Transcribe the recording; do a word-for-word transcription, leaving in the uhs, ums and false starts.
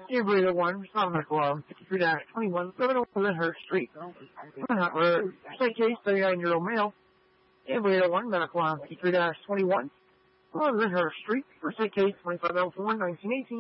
Gabriel one, Medical um, fifty-three twenty-one, seven oh Lyndhurst Street. We're state case, thirty-nine-year-old male. Gabriel one, Medical um, fifty-three twenty-one, Lyndhurst Street. For state case, twenty-five oh four, nineteen eighteen.